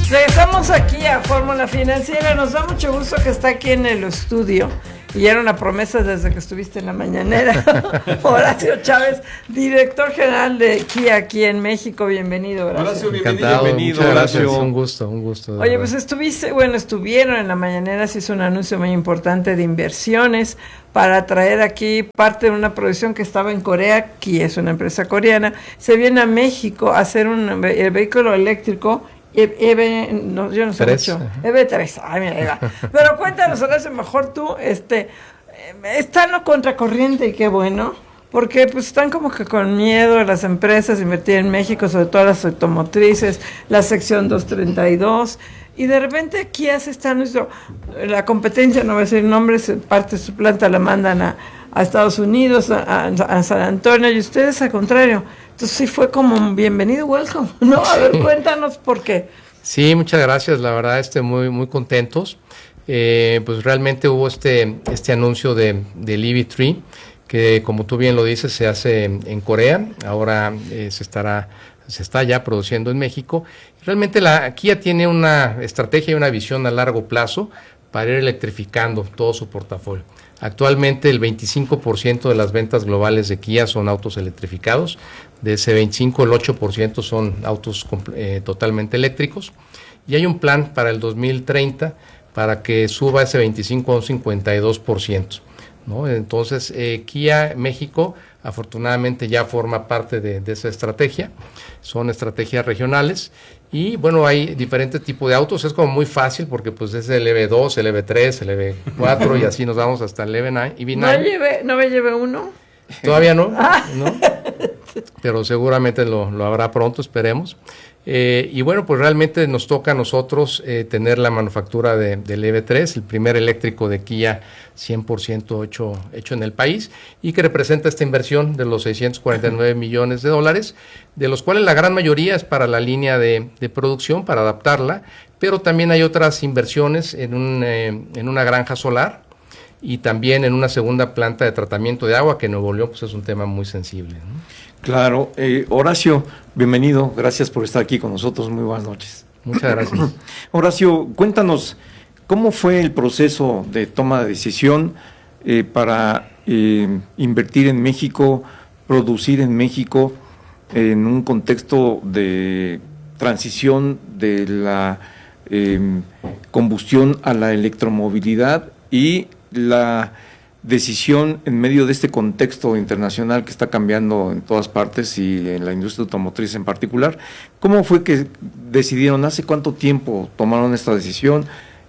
Regresamos aquí a Fórmula Financiera. Nos da mucho gusto que está aquí en el estudio. Y era una promesa desde que estuviste en la mañanera. Horacio Chávez, director general de Kia aquí en México. Bienvenido, Horacio. Bienvenido. Muchas gracias. Un gusto. Oye, pues estuvieron en la mañanera, se hizo un anuncio muy importante de inversiones para traer aquí parte de una producción que estaba en Corea. Kia es una empresa coreana. Se viene a México a hacer el vehículo eléctrico yo no sé mucho. EV3, ay, mira, ahí va. Pero cuéntanos, Horacio, mejor tú, están contracorriente y qué bueno, porque pues están como que con miedo las empresas invertir en México, sobre todo las automotrices, la sección 232, y de repente aquí la competencia, no voy a decir nombres, parte de su planta la mandan a Estados Unidos, a San Antonio, y ustedes al contrario. Entonces sí fue como un bienvenido, welcome, ¿no? A ver, cuéntanos por qué. Sí, muchas gracias, la verdad muy, muy contentos. Pues realmente hubo este anuncio del EV3, que como tú bien lo dices, se hace en Corea, ahora se está ya produciendo en México. Realmente la Kia tiene una estrategia y una visión a largo plazo para ir electrificando todo su portafolio. Actualmente el 25% de las ventas globales de Kia son autos electrificados. De ese 25, el 8% son autos totalmente eléctricos. Y hay un plan para el 2030 para que suba ese 25 a un 52%, ¿no? Entonces, Kia México afortunadamente ya forma parte de esa estrategia. Son estrategias regionales. Y bueno, hay diferentes tipos de autos, es como muy fácil porque pues es el EV2, el EV3, el EV4 y así nos vamos hasta el EV9. ¿No me llevé uno? Todavía no, pero seguramente lo habrá pronto, esperemos. Y bueno, pues realmente nos toca a nosotros tener la manufactura del EV3, el primer eléctrico de Kia 100% hecho en el país, y que representa esta inversión de los 649 millones de dólares, de los cuales la gran mayoría es para la línea de producción, para adaptarla, pero también hay otras inversiones en una granja solar y también en una segunda planta de tratamiento de agua, que en Nuevo León pues es un tema muy sensible, ¿no? Claro. Horacio, bienvenido, gracias por estar aquí con nosotros, muy buenas noches. Muchas gracias. Horacio, cuéntanos, ¿cómo fue el proceso de toma de decisión para invertir en México, producir en México, en un contexto de transición de la combustión a la electromovilidad y la decisión en medio de este contexto internacional que está cambiando en todas partes y en la industria automotriz en particular? ¿Cómo fue que decidieron, hace cuánto tiempo tomaron esta decisión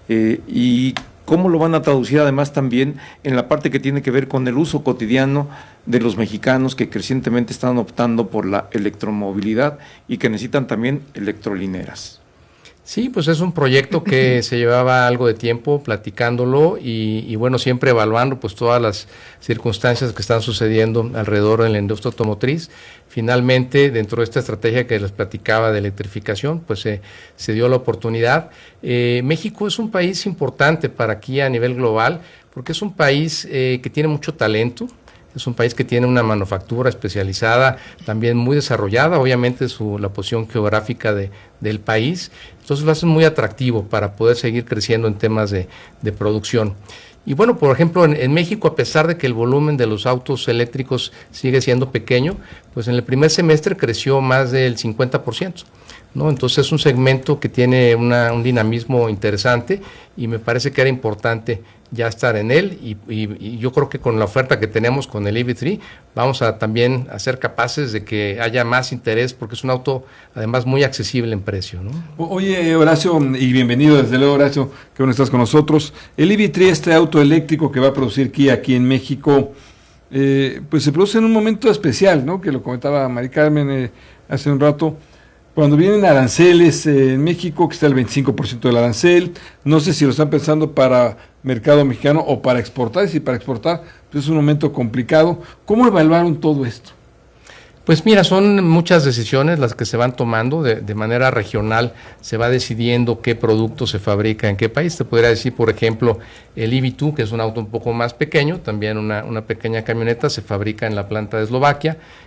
y cómo lo van a traducir además también en la parte que tiene que ver con el uso cotidiano de los mexicanos que crecientemente están optando por la electromovilidad y que necesitan también electrolineras? Sí, pues es un proyecto que se llevaba algo de tiempo platicándolo y bueno, siempre evaluando pues todas las circunstancias que están sucediendo alrededor de la industria automotriz. Finalmente, dentro de esta estrategia que les platicaba de electrificación, pues se dio la oportunidad. México es un país importante para aquí a nivel global, porque es un país que tiene mucho talento. Es un país que tiene una manufactura especializada, también muy desarrollada, obviamente la posición geográfica del país, entonces lo hace muy atractivo para poder seguir creciendo en temas de producción. Y bueno, por ejemplo, en México, a pesar de que el volumen de los autos eléctricos sigue siendo pequeño, pues en el primer semestre creció más del 50%. ¿No? Entonces es un segmento que tiene un dinamismo interesante y me parece que era importante ya estar en él y yo creo que con la oferta que tenemos con el EV3 vamos a también a ser capaces de que haya más interés porque es un auto además muy accesible en precio, ¿no? Oye, Horacio, y bienvenido desde luego, Horacio, que bueno estás con nosotros. El EV3, este auto eléctrico que va a producir Kia aquí en México, pues se produce en un momento especial, ¿no? Que lo comentaba Mari Carmen hace un rato. Cuando vienen aranceles en México, que está el 25% del arancel, no sé si lo están pensando para mercado mexicano o para exportar, y si para exportar pues es un momento complicado. ¿Cómo evaluaron todo esto? Pues mira, son muchas decisiones las que se van tomando de manera regional, se va decidiendo qué producto se fabrica en qué país. Te podría decir, por ejemplo, el EV2, que es un auto un poco más pequeño, también una pequeña camioneta, se fabrica en la planta de Eslovaquia,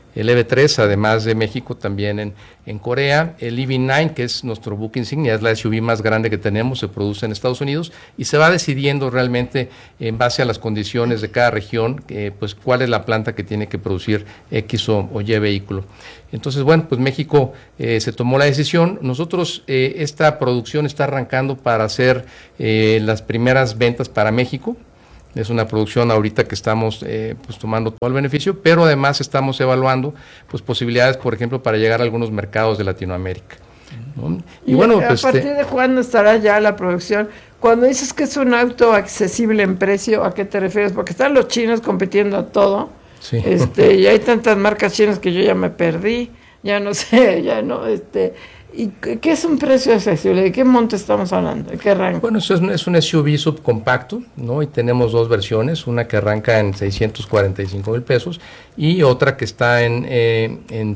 el EV3, además de México, también en Corea. El EV9, que es nuestro buque insignia, es la SUV más grande que tenemos, se produce en Estados Unidos y se va decidiendo realmente en base a las condiciones de cada región, pues cuál es la planta que tiene que producir X o Y vehículo. Entonces, bueno, pues México se tomó la decisión. Nosotros, esta producción está arrancando para hacer las primeras ventas para México. Es una producción ahorita que estamos pues tomando todo el beneficio, pero además estamos evaluando pues posibilidades, por ejemplo, para llegar a algunos mercados de Latinoamérica, ¿no? Y bueno, pues, ¿a partir de cuándo estará ya la producción? Cuando dices que es un auto accesible en precio, ¿a qué te refieres? Porque están los chinos compitiendo a todo. Sí. Y hay tantas marcas chinas que yo ya me perdí, ya no sé, ya no, ¿y qué es un precio accesible? ¿De qué monto estamos hablando? ¿De qué rango? Bueno, eso es un SUV subcompacto, ¿no? Y tenemos dos versiones, una que arranca en 645,000 pesos y otra que está en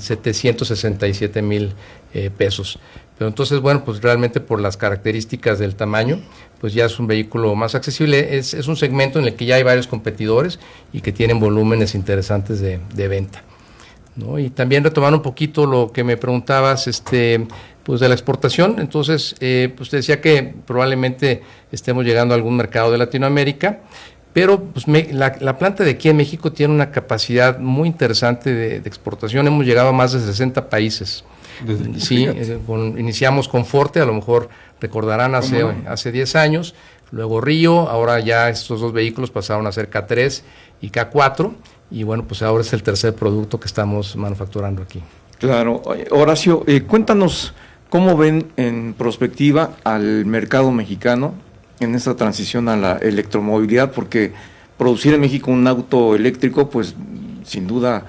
767,000 pesos. Pero entonces, bueno, pues realmente por las características del tamaño, pues ya es un vehículo más accesible. Es un segmento en el que ya hay varios competidores y que tienen volúmenes interesantes de venta, ¿no? Y también retomar un poquito lo que me preguntabas, pues de la exportación. Entonces, pues te decía que probablemente estemos llegando a algún mercado de Latinoamérica, pero pues la planta de aquí en México tiene una capacidad muy interesante de exportación. Hemos llegado a más de 60 países. Sí, iniciamos con Forte, a lo mejor recordarán hace 10 años, luego Río, ahora ya estos dos vehículos pasaron a ser K3 y K4, y bueno, pues ahora es el tercer producto que estamos manufacturando aquí. Claro. Horacio, cuéntanos cómo ven en perspectiva al mercado mexicano en esta transición a la electromovilidad, porque producir en México un auto eléctrico, pues sin duda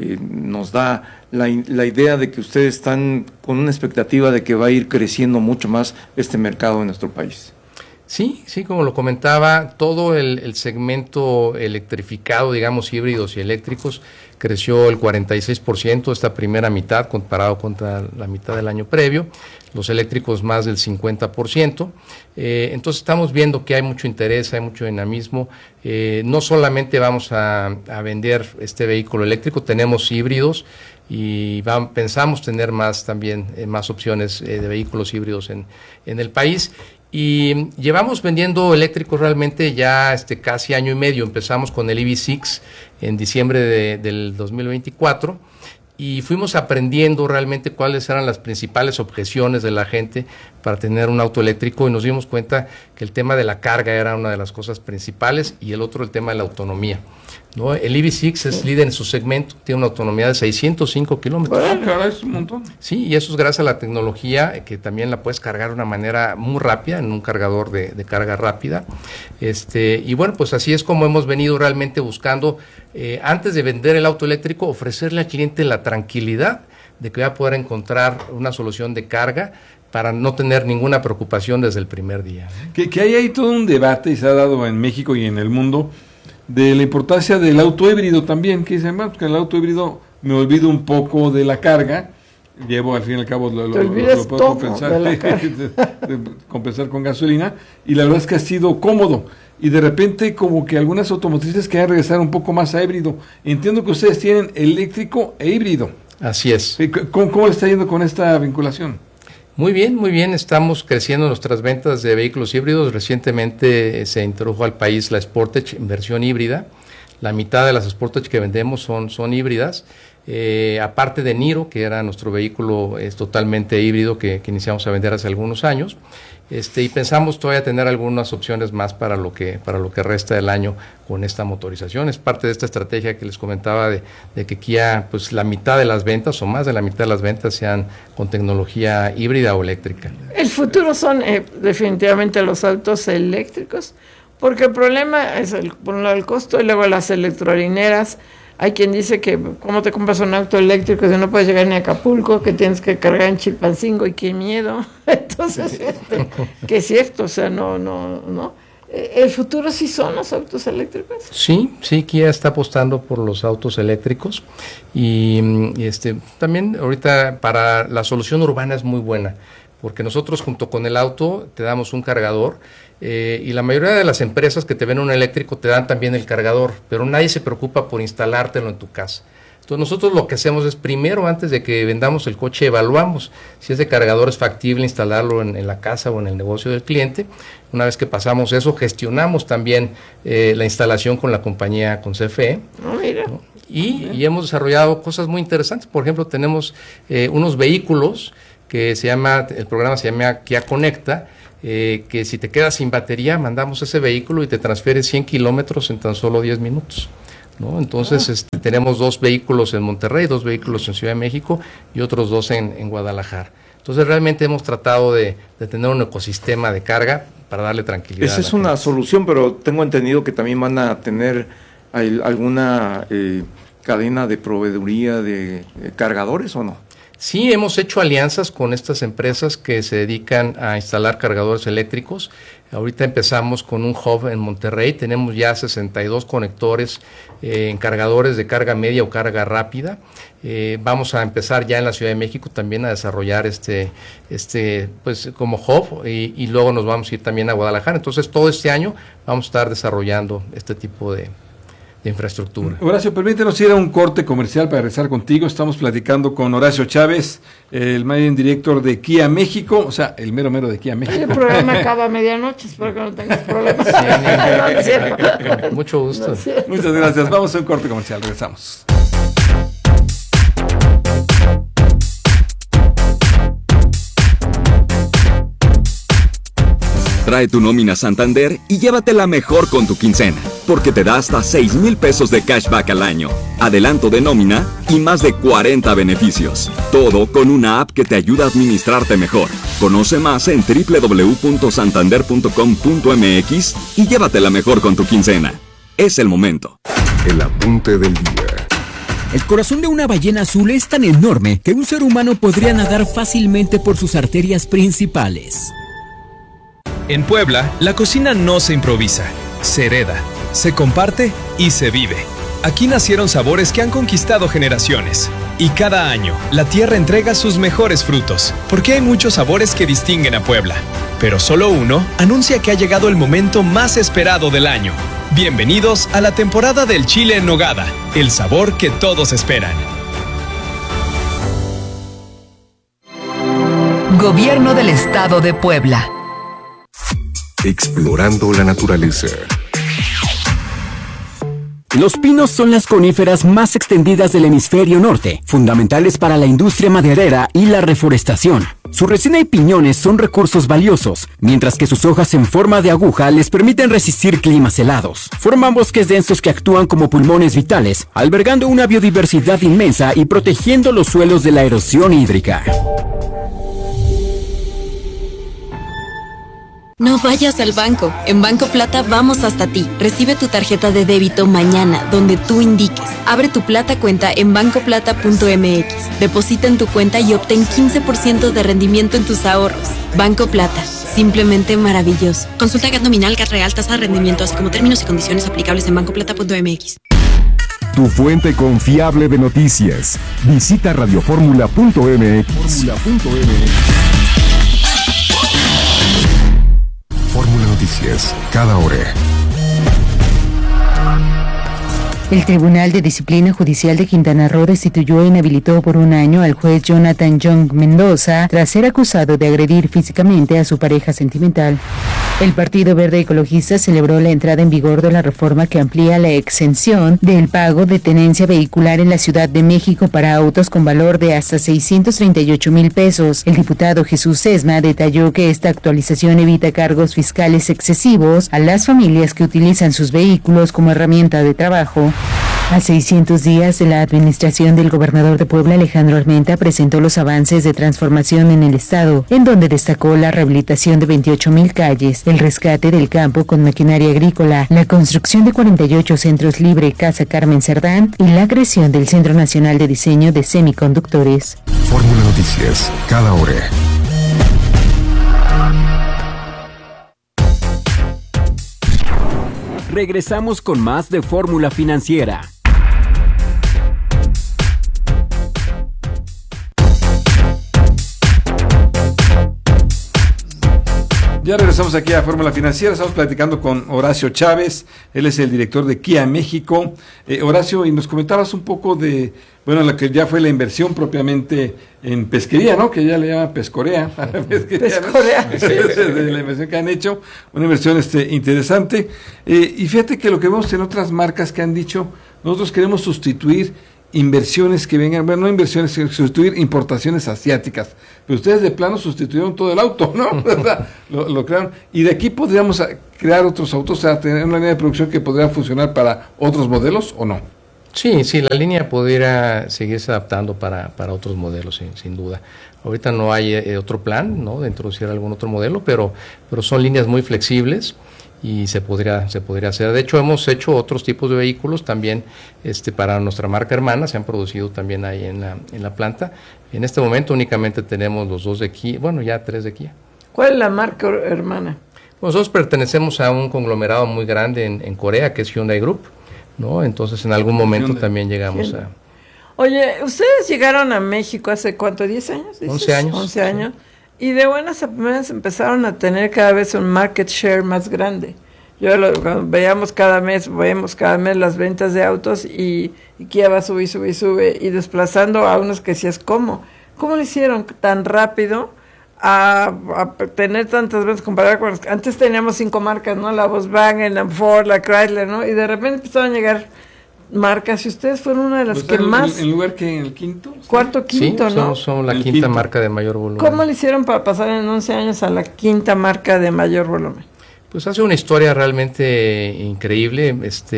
nos da la idea de que ustedes están con una expectativa de que va a ir creciendo mucho más este mercado en nuestro país. Sí, como lo comentaba, todo el segmento electrificado, digamos híbridos y eléctricos, creció el 46% esta primera mitad comparado contra la mitad del año previo, los eléctricos más del 50%. Entonces estamos viendo que hay mucho interés, hay mucho dinamismo. No solamente vamos a vender este vehículo eléctrico, tenemos híbridos y pensamos tener más opciones de vehículos híbridos en el país. Y llevamos vendiendo eléctricos realmente ya casi año y medio. Empezamos con el EV6 en diciembre del 2024 y fuimos aprendiendo realmente cuáles eran las principales objeciones de la gente para tener un auto eléctrico, y nos dimos cuenta que el tema de la carga era una de las cosas principales y el otro el tema de la autonomía, ¿no? El EV6 es líder en su segmento, tiene una autonomía de 605 kilómetros. Bueno, claro, es un montón. Sí, y eso es gracias a la tecnología, que también la puedes cargar de una manera muy rápida, en un cargador de carga rápida. Y bueno, pues así es como hemos venido realmente buscando, antes de vender el auto eléctrico, ofrecerle al cliente la tranquilidad de que va a poder encontrar una solución de carga para no tener ninguna preocupación desde el primer día, ¿no? Que hay ahí todo un debate, y se ha dado en México y en el mundo, de la importancia del auto híbrido también, que dicen, bueno, que el auto híbrido me olvido un poco de la carga, llevo al fin y al cabo lo puedo compensar, compensar con gasolina, y la verdad es que ha sido cómodo, y de repente como que algunas automotrices quieren regresar un poco más a híbrido. Entiendo que ustedes tienen eléctrico e híbrido. Así es. ¿Cómo le está yendo con esta vinculación? Muy bien, estamos creciendo nuestras ventas de vehículos híbridos. Recientemente se introdujo al país la Sportage en versión híbrida. La mitad de las Sportage que vendemos son híbridas. Aparte de Niro, que era nuestro vehículo totalmente híbrido que iniciamos a vender hace algunos años. Y pensamos todavía tener algunas opciones más para lo que resta del año con esta motorización. Es parte de esta estrategia que les comentaba de que Kia, pues la mitad de las ventas o más de la mitad de las ventas sean con tecnología híbrida o eléctrica. El futuro son definitivamente los autos eléctricos, porque el problema es por un lado el costo y luego las electrolineras. Hay quien dice que cómo te compras un auto eléctrico si no puedes llegar ni a Acapulco, que tienes que cargar en Chilpancingo, y qué miedo. Entonces, que es cierto, o sea, no. ¿El futuro sí son los autos eléctricos? Sí, Kia está apostando por los autos eléctricos y también ahorita para la solución urbana es muy buena, porque nosotros junto con el auto te damos un cargador. Y la mayoría de las empresas que te ven un eléctrico te dan también el cargador, pero nadie se preocupa por instalártelo en tu casa. Entonces nosotros lo que hacemos es primero, antes de que vendamos el coche, evaluamos si ese cargador es factible instalarlo en la casa o en el negocio del cliente. Una vez que pasamos eso, gestionamos también la instalación con la compañía, con CFE. ¿No? Y hemos desarrollado cosas muy interesantes. Por ejemplo, tenemos unos vehículos que el programa se llama Kia Conecta, que si te quedas sin batería, mandamos ese vehículo y te transfiere 100 kilómetros en tan solo 10 minutos. ¿No? Entonces tenemos 2 vehículos en Monterrey, 2 vehículos en Ciudad de México y otros 2 en Guadalajara. Entonces realmente hemos tratado de tener un ecosistema de carga para darle tranquilidad. Esa es una solución, pero tengo entendido que también van a tener alguna cadena de proveeduría de cargadores, ¿o no? Sí, hemos hecho alianzas con estas empresas que se dedican a instalar cargadores eléctricos. Ahorita empezamos con un hub en Monterrey, tenemos ya 62 conectores en cargadores de carga media o carga rápida. Vamos a empezar ya en la Ciudad de México también a desarrollar pues como hub y luego nos vamos a ir también a Guadalajara. Entonces todo este año vamos a estar desarrollando este tipo de infraestructura. Horacio, permítenos ir a un corte comercial para regresar contigo. Estamos platicando con Horacio Chávez, el Managing Director de Kia México, o sea, el mero de Kia México. El programa acaba a medianoche, espero que no tengas problemas. Con mucho gusto. Muchas gracias. Vamos a un corte comercial, regresamos. Trae tu nómina Santander y llévatela mejor con tu quincena, porque te da hasta 6,000 pesos de cashback al año, adelanto de nómina y más de 40 beneficios. Todo con una app que te ayuda a administrarte mejor. Conoce más en www.santander.com.mx y llévatela mejor con tu quincena. Es el momento. El apunte del día. El corazón de una ballena azul es tan enorme que un ser humano podría nadar fácilmente por sus arterias principales. En Puebla, la cocina no se improvisa, se hereda, se comparte y se vive. Aquí nacieron sabores que han conquistado generaciones. Y cada año, la tierra entrega sus mejores frutos, porque hay muchos sabores que distinguen a Puebla. Pero solo uno anuncia que ha llegado el momento más esperado del año. Bienvenidos a la temporada del chile en nogada, el sabor que todos esperan. Gobierno del Estado de Puebla. Explorando la naturaleza. Los pinos son las coníferas más extendidas del hemisferio norte, fundamentales para la industria maderera y la reforestación. Su resina y piñones son recursos valiosos, mientras que sus hojas en forma de aguja les permiten resistir climas helados. Forman bosques densos que actúan como pulmones vitales, albergando una biodiversidad inmensa y protegiendo los suelos de la erosión hídrica. No vayas al banco. En Banco Plata vamos hasta ti. Recibe tu tarjeta de débito mañana, donde tú indiques. Abre tu Plata cuenta en bancoplata.mx. Deposita en tu cuenta y obtén 15% de rendimiento en tus ahorros. Banco Plata. Simplemente maravilloso. Consulta GAT nominal, GAT real, tasa de rendimiento, así como términos y condiciones aplicables en bancoplata.mx. Tu fuente confiable de noticias. Visita radioformula.mx. Fórmula Noticias, cada hora. El Tribunal de Disciplina Judicial de Quintana Roo destituyó e inhabilitó por 1 año al juez Jonathan Young Mendoza tras ser acusado de agredir físicamente a su pareja sentimental. El Partido Verde Ecologista celebró la entrada en vigor de la reforma que amplía la exención del pago de tenencia vehicular en la Ciudad de México para autos con valor de hasta 638,000 pesos. El diputado Jesús Sesma detalló que esta actualización evita cargos fiscales excesivos a las familias que utilizan sus vehículos como herramienta de trabajo. A 600 días de la administración del gobernador de Puebla, Alejandro Armenta, presentó los avances de transformación en el estado, en donde destacó la rehabilitación de 28,000 calles, el rescate del campo con maquinaria agrícola, la construcción de 48 centros libre Casa Carmen Cerdán y la creación del Centro Nacional de Diseño de Semiconductores. Fórmula Noticias, cada hora. Regresamos con más de Fórmula Financiera. Ya regresamos aquí a Fórmula Financiera, estamos platicando con Horacio Chávez, él es el director de Kia México. Horacio, y nos comentabas un poco de, bueno, lo que ya fue la inversión propiamente en pesquería, ¿no? Que ya le llaman Pescorea. Pescorea. De la inversión que han hecho, una inversión interesante. Y fíjate que lo que vemos en otras marcas que han dicho, nosotros queremos sustituir inversiones que vengan, bueno, no inversiones, sino sustituir importaciones asiáticas. Pero ustedes de plano sustituyeron todo el auto, ¿no? lo crearon. Y de aquí podríamos crear otros autos, o sea, tener una línea de producción que podría funcionar para otros modelos, ¿o no? Sí, la línea pudiera seguirse adaptando para otros modelos, sin duda. Ahorita no hay otro plan, ¿no?, de introducir algún otro modelo, pero son líneas muy flexibles y se podría hacer. De hecho, hemos hecho otros tipos de vehículos también para nuestra marca hermana, se han producido también ahí en la planta. En este momento únicamente tenemos los 2 de Kia, bueno, ya 3 de Kia. ¿Cuál es la marca hermana? Nosotros pertenecemos a un conglomerado muy grande en Corea, que es Hyundai Group, ¿no? Entonces, en algún momento también llegamos a... Oye, ustedes llegaron a México hace ¿cuánto? ¿10 años? ¿Dices? 11 años. 11 años. Y de buenas a primeras empezaron a tener cada vez un market share más grande. Veíamos cada mes las ventas de autos y Kia va sube y desplazando a unos que decías, ¿cómo lo hicieron tan rápido a tener tantas ventas comparado con los... Antes teníamos 5 marcas, ¿no? La Volkswagen, la Ford, la Chrysler, ¿no? Y de repente empezaron a llegar marcas y ustedes fueron una de las que más... ¿En lugar que en el quinto? Cuarto, quinto, sí, ¿no? Somos la quinta marca de mayor volumen. ¿Cómo le hicieron para pasar en 11 años a la quinta marca de mayor volumen? Pues hace una historia realmente increíble.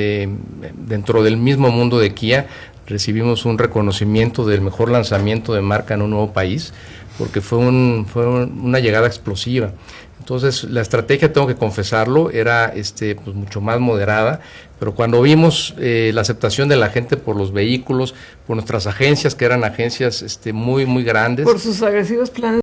Dentro del mismo mundo de Kia recibimos un reconocimiento del mejor lanzamiento de marca en un nuevo país, porque fue una llegada explosiva. Entonces, la estrategia, tengo que confesarlo, era pues mucho más moderada, pero cuando vimos la aceptación de la gente por los vehículos, por nuestras agencias, que eran agencias muy, muy grandes. Por sus agresivos planes.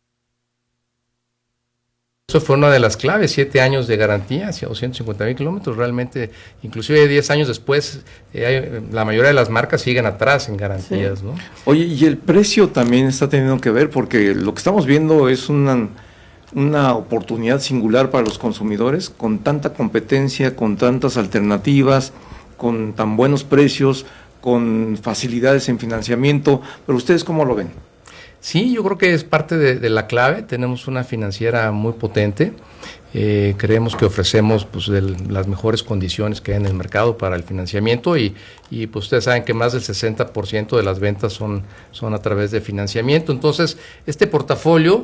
Eso fue una de las claves, 7 años de garantía hacia 250,000 kilómetros. Realmente, inclusive 10 años después, la mayoría de las marcas siguen atrás en garantías, sí, ¿no? Oye, y el precio también está teniendo que ver, porque lo que estamos viendo es una oportunidad singular para los consumidores, con tanta competencia, con tantas alternativas, con tan buenos precios, con facilidades en financiamiento. Pero ¿ustedes cómo lo ven? Sí, yo creo que es parte de la clave. Tenemos una financiera muy potente. Creemos que ofrecemos pues las mejores condiciones que hay en el mercado para el financiamiento y pues ustedes saben que más del 60% de las ventas son a través de financiamiento. Entonces, este portafolio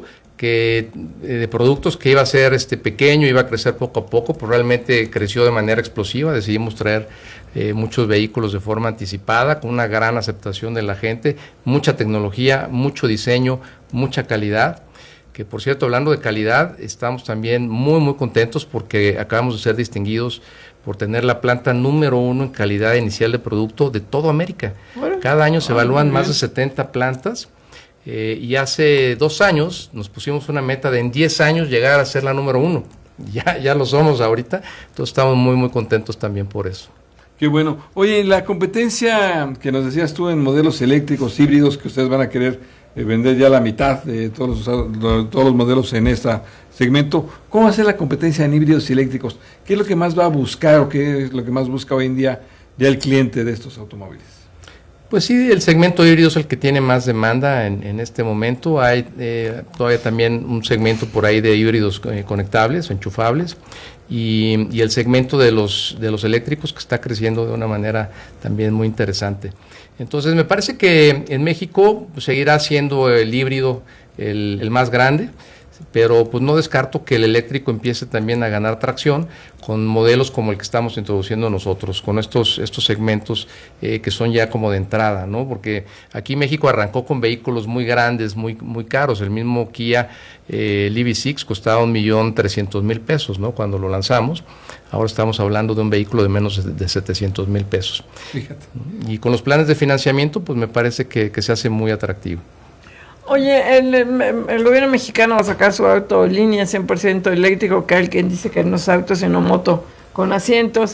de productos que iba a ser pequeño, iba a crecer poco a poco, pues realmente creció de manera explosiva. Decidimos traer muchos vehículos de forma anticipada, con una gran aceptación de la gente, mucha tecnología, mucho diseño, mucha calidad. Que por cierto, hablando de calidad, estamos también muy muy contentos porque acabamos de ser distinguidos por tener la planta número 1 en calidad inicial de producto de toda América. Cada año se evalúan más de 70 plantas y hace 2 años nos pusimos una meta de en 10 años llegar a ser la número 1. Ya lo somos ahorita, entonces estamos muy muy contentos también por eso. Qué bueno. Oye, la competencia que nos decías tú en modelos eléctricos híbridos que ustedes van a querer vender ya la mitad de todos los modelos en este segmento, ¿cómo va a ser la competencia en híbridos y eléctricos? ¿Qué es lo que más va a buscar o qué es lo que más busca hoy en día ya el cliente de estos automóviles? Pues sí, el segmento híbrido es el que tiene más demanda en este momento. Hay todavía también un segmento por ahí de híbridos conectables o enchufables y el segmento de los eléctricos que está creciendo de una manera también muy interesante. Entonces me parece que en México seguirá siendo el híbrido el más grande, pero pues no descarto que el eléctrico empiece también a ganar tracción con modelos como el que estamos introduciendo nosotros, con estos segmentos que son ya como de entrada, ¿no? Porque aquí México arrancó con vehículos muy grandes, muy muy caros. El mismo Kia, el EV6 costaba $1,300,000, ¿no? Cuando lo lanzamos. Ahora estamos hablando de un vehículo de menos de $700,000. Fíjate. Y con los planes de financiamiento, pues me parece que se hace muy atractivo. Oye, el gobierno mexicano va a sacar su auto línea 100% eléctrico, que alguien dice que no es auto sino moto con asientos.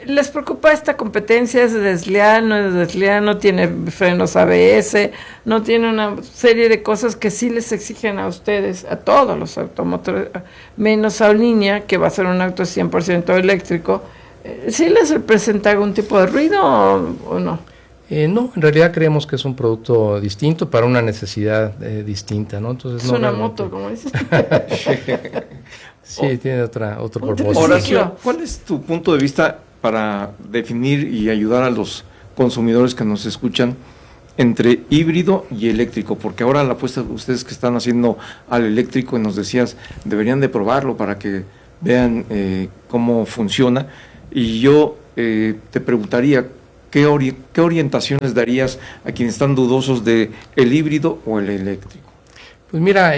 ¿Les preocupa esta competencia? ¿Es desleal? ¿No es desleal? ¿No tiene frenos ABS? ¿No tiene una serie de cosas que sí les exigen a ustedes, a todos los automotores, menos a Línea, que va a ser un auto 100% eléctrico? ¿Sí les representa algún tipo de ruido o no? No, en realidad creemos que es un producto distinto para una necesidad distinta, ¿no? Entonces, es no una realmente... moto, como dices. Sí, tiene otro propósito. Horacio, ¿cuál es tu punto de vista para definir y ayudar a los consumidores que nos escuchan entre híbrido y eléctrico? Porque ahora la apuesta de ustedes que están haciendo al eléctrico, y nos decías, deberían de probarlo para que vean cómo funciona. Y yo te preguntaría, ¿qué orientaciones darías a quienes están dudosos de el híbrido o el eléctrico? Pues mira,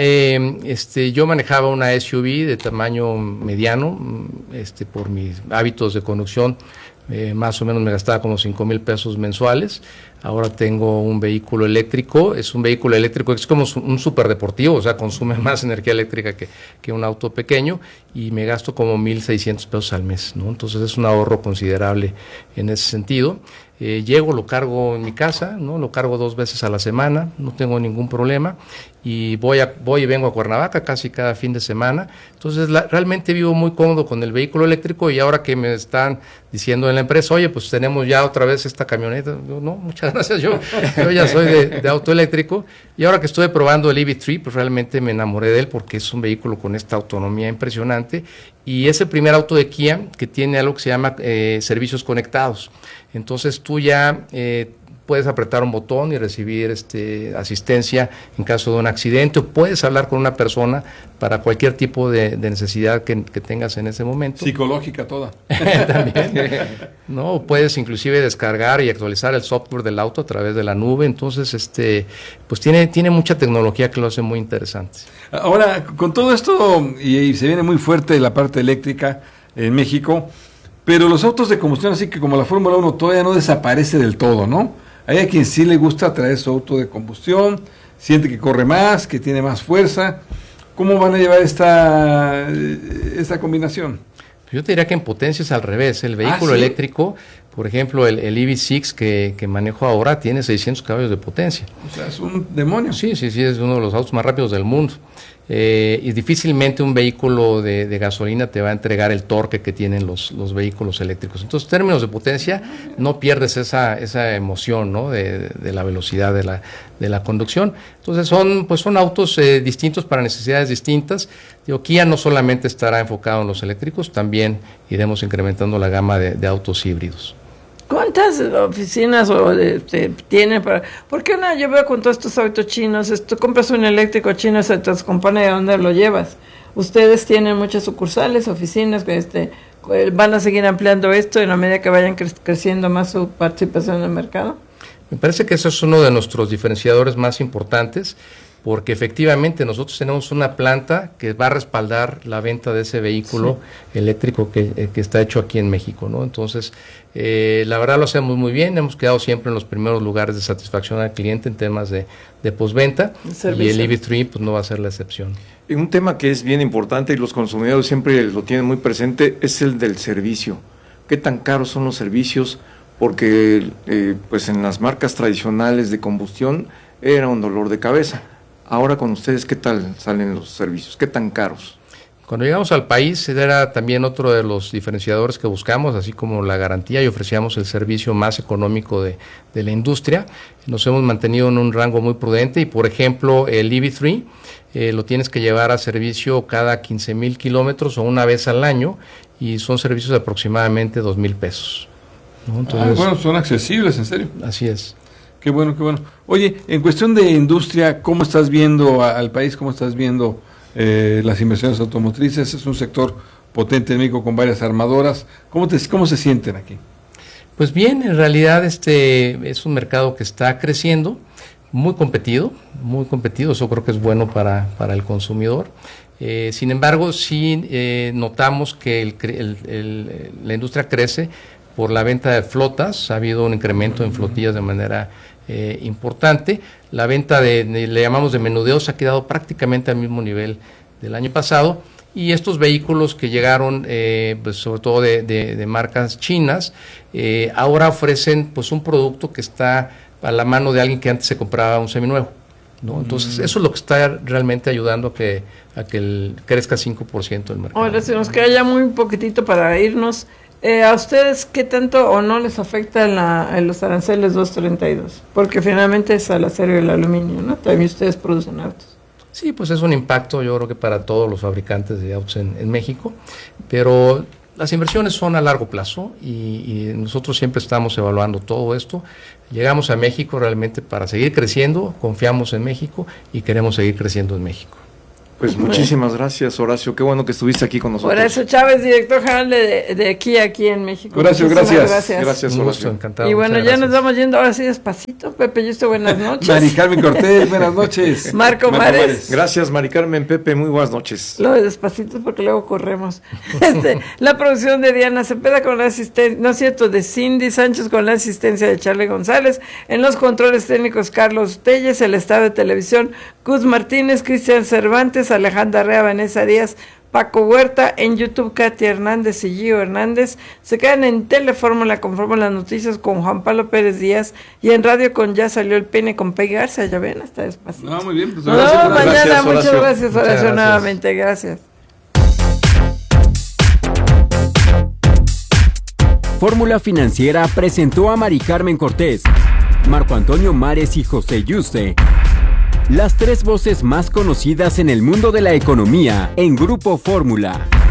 yo manejaba una SUV de tamaño mediano, por mis hábitos de conducción, más o menos me gastaba como 5,000 pesos mensuales. Ahora tengo un vehículo eléctrico, es un vehículo eléctrico, es como un superdeportivo, o sea, consume más energía eléctrica que un auto pequeño, y me gasto como 1,600 pesos al mes, ¿no? Entonces es un ahorro considerable en ese sentido. Llego, lo cargo en mi casa, ¿no? Lo cargo 2 veces a la semana, no tengo ningún problema, y voy y vengo a Cuernavaca casi cada fin de semana. Entonces realmente vivo muy cómodo con el vehículo eléctrico, y ahora que me están diciendo en la empresa, oye, pues tenemos ya otra vez esta camioneta, yo, no, muchas gracias, yo ya soy de auto eléctrico, y ahora que estuve probando el EV3, pues realmente me enamoré de él porque es un vehículo con esta autonomía impresionante, y es el primer auto de Kia que tiene algo que se llama servicios conectados. Entonces tú ya puedes apretar un botón y recibir asistencia en caso de un accidente, o puedes hablar con una persona para cualquier tipo de necesidad que tengas en ese momento. Psicológica toda. También. No, puedes inclusive descargar y actualizar el software del auto a través de la nube. Entonces, pues tiene mucha tecnología que lo hace muy interesante. Ahora, con todo esto, y se viene muy fuerte la parte eléctrica en México, pero los autos de combustión, así que como la Fórmula 1 todavía no desaparece del todo, ¿no? Hay a quien sí le gusta traer su auto de combustión, siente que corre más, que tiene más fuerza. ¿Cómo van a llevar esta combinación? Yo te diría que en potencia es al revés. El vehículo eléctrico, por ejemplo, el EV6 que manejo ahora tiene 600 caballos de potencia. O sea, es un demonio. Sí, es uno de los autos más rápidos del mundo. Y difícilmente un vehículo de gasolina te va a entregar el torque que tienen los vehículos eléctricos. Entonces, en términos de potencia, no pierdes esa emoción, ¿no? de la velocidad de la conducción. Entonces, son autos distintos para necesidades distintas. Kia no solamente estará enfocado en los eléctricos, también iremos incrementando la gama de autos híbridos. ¿Cuántas oficinas tienen para...? Porque yo veo con todos estos autos chinos, compras un eléctrico chino, se te descompone, ¿de dónde lo llevas? Ustedes tienen muchas sucursales, oficinas, que van a seguir ampliando esto en la medida que vayan creciendo más su participación en el mercado. Me parece que eso es uno de nuestros diferenciadores más importantes, porque efectivamente nosotros tenemos una planta que va a respaldar la venta de ese vehículo eléctrico que está hecho aquí en México, ¿no? Entonces, la verdad lo hacemos muy bien, hemos quedado siempre en los primeros lugares de satisfacción al cliente en temas de postventa, y el EV3 pues no va a ser la excepción. Un tema que es bien importante y los consumidores siempre lo tienen muy presente es el del servicio. ¿Qué tan caros son los servicios? Porque pues en las marcas tradicionales de combustión era un dolor de cabeza. Ahora con ustedes, ¿qué tal salen los servicios? ¿Qué tan caros? Cuando llegamos al país era también otro de los diferenciadores que buscamos, así como la garantía, y ofrecíamos el servicio más económico de la industria. Nos hemos mantenido en un rango muy prudente, y por ejemplo el EV3 lo tienes que llevar a servicio cada 15,000 kilómetros o una vez al año, y son servicios de aproximadamente 2,000 pesos. ¿No? Entonces, bueno, son accesibles, en serio. Así es. Qué bueno, qué bueno. Oye, en cuestión de industria, ¿cómo estás viendo al país? ¿Cómo estás viendo las inversiones automotrices? Es un sector potente en México con varias armadoras. ¿Cómo se sienten aquí? Pues bien, en realidad es un mercado que está creciendo, muy competido. Eso creo que es bueno para el consumidor. Sin embargo, sí notamos que la industria crece por la venta de flotas. Ha habido un incremento en flotillas de manera importante. La venta le llamamos de menudeo, se ha quedado prácticamente al mismo nivel del año pasado, y estos vehículos que llegaron, pues sobre todo de marcas chinas, ahora ofrecen pues un producto que está a la mano de alguien que antes se compraba un seminuevo, ¿no? Entonces eso es lo que está realmente ayudando a que crezca 5% el mercado. Ahora se nos queda ya muy poquitito para irnos. ¿A ustedes qué tanto o no les afecta en los aranceles 232? Porque finalmente es al acero y el aluminio, ¿no? También ustedes producen autos. Sí, pues es un impacto, yo creo que para todos los fabricantes de autos en México, pero las inversiones son a largo plazo y nosotros siempre estamos evaluando todo esto. Llegamos a México realmente para seguir creciendo, confiamos en México y queremos seguir creciendo en México. Pues muchísimas gracias, Horacio. Qué bueno que estuviste aquí con nosotros. Horacio Chávez, director general de aquí en México. Horacio, gracias. Gracias, Horacio. Encantado. Y bueno, ya nos vamos yendo ahora sí despacito. Pepe Yuste, buenas noches. Mari Carmen Cortés, buenas noches. Marco Mares. Gracias, Mari Carmen, Pepe, muy buenas noches. Lo de despacito porque luego corremos. La producción de Diana Cepeda con la asistencia, no es cierto, de Cindy Sánchez con la asistencia de Charlie González. En los controles técnicos, Carlos Telles. El estado de televisión, Cus Martínez, Cristian Cervantes, Alejandra Rea, Vanessa Díaz, Paco Huerta, en YouTube Katia Hernández y Gio Hernández. Se quedan en Telefórmula con Fórmula Noticias con Juan Pablo Pérez Díaz y en radio con Ya Salió el Pene con Peggy Garza. Ya ven, hasta despacito. No, muy bien. Pues mañana, gracias, muchas gracias, Horacio, gracias. nuevamente, gracias. Fórmula Financiera presentó a Mari Carmen Cortés, Marco Antonio Mares y José Yuste, las tres voces más conocidas en el mundo de la economía en Grupo Fórmula.